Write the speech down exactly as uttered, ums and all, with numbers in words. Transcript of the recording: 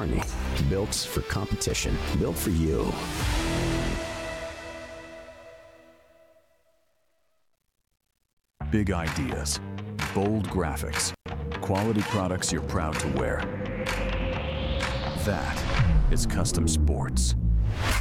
Arnie. Built for competition. Built for you. Big ideas, bold graphics, quality products you're proud to wear. That is Custom Sports.